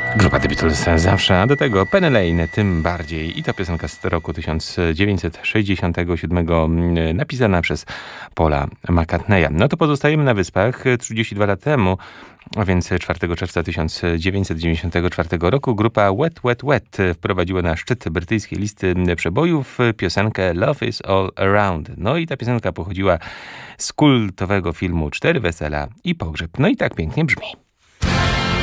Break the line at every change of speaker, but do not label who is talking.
Grupa The Beatles zawsze, a do tego Penny Lane tym bardziej. I to piosenka z roku 1967 napisana przez Paula McCartneya. No to pozostajemy na Wyspach. 32 lat temu, a więc 4 czerwca 1994 roku, grupa Wet Wet Wet wprowadziła na szczyt brytyjskiej listy przebojów piosenkę Love is All Around. No i ta piosenka pochodziła z kultowego filmu Cztery wesela i pogrzeb. No i tak pięknie brzmi.